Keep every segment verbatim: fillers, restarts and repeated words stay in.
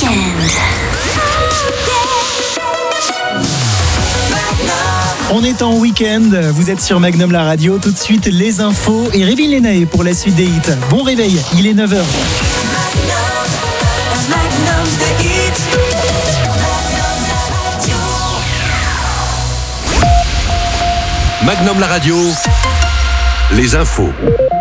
On est en week-end, vous êtes sur Magnum la radio, tout de suite les infos et Réville Lenae pour la suite des hits. Bon réveil, il est neuf heures. Magnum la radio, les infos.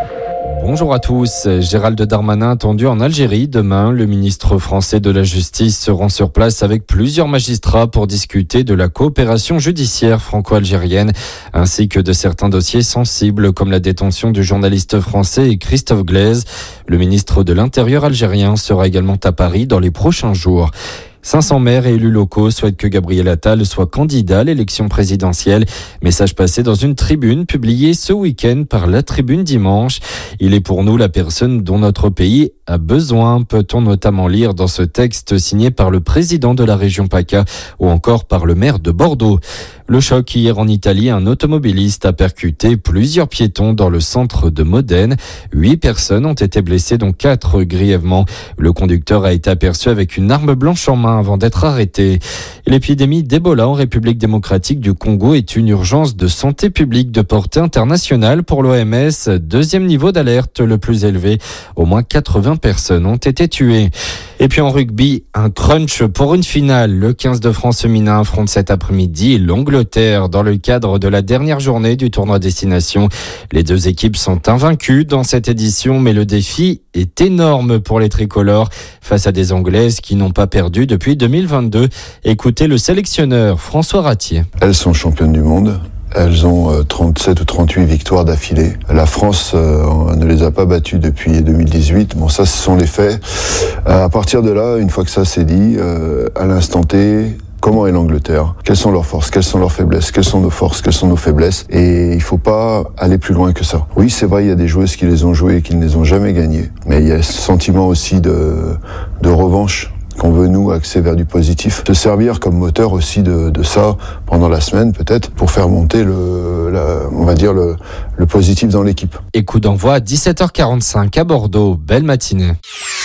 Bonjour à tous. Gérald Darmanin attendu en Algérie demain. Le ministre français de la Justice se rend sur place avec plusieurs magistrats pour discuter de la coopération judiciaire franco-algérienne ainsi que de certains dossiers sensibles comme la détention du journaliste français Christophe Glaise. Le ministre de l'Intérieur algérien sera également à Paris dans les prochains jours. cinq cents maires et élus locaux souhaitent que Gabriel Attal soit candidat à l'élection présidentielle. Message passé dans une tribune publiée ce week-end par La Tribune dimanche. Il est pour nous la personne dont notre pays a besoin, peut-on notamment lire dans ce texte signé par le président de la région PACA ou encore par le maire de Bordeaux. Le choc hier en Italie, un automobiliste a percuté plusieurs piétons dans le centre de Modène. Huit personnes ont été blessées, dont quatre grièvement. Le conducteur a été aperçu avec une arme blanche en main avant d'être arrêté. L'épidémie d'Ebola en République démocratique du Congo est une urgence de santé publique de portée internationale pour l'O M S. Deuxième niveau d'alerte le plus élevé. Au moins quatre-vingts personnes ont été tuées. Et puis en rugby, un crunch pour une finale. Le quinze de France féminin affronte cet après-midi l'Angleterre dans le cadre de la dernière journée du tournoi Destination. Les deux équipes sont invaincues dans cette édition, mais le défi est énorme pour les tricolores face à des Anglaises qui n'ont pas perdu depuis deux mille vingt-deux. Écoutez le sélectionneur François Ratier. Elles sont championnes du monde. Elles ont trente-sept ou trente-huit victoires d'affilée. La France euh, ne les a pas battues depuis deux mille dix-huit. Bon, ça, ce sont les faits. Euh, à partir de là, une fois que ça c'est dit, euh, à l'instant T, comment est l'Angleterre ? Quelles sont leurs forces ? Quelles sont leurs faiblesses ? Quelles sont nos forces ? Quelles sont nos faiblesses ? Et il ne faut pas aller plus loin que ça. Oui, c'est vrai, il y a des joueuses qui les ont jouées et qui ne les ont jamais gagnées. Mais il y a ce sentiment aussi de, de revanche qu'on veut, nous, axer vers du positif. Se servir comme moteur aussi de, de ça pendant la semaine, peut-être, pour faire monter le, la, on va dire, le, le positif dans l'équipe. Et coup d'envoi à dix-sept heures quarante-cinq à Bordeaux. Belle matinée.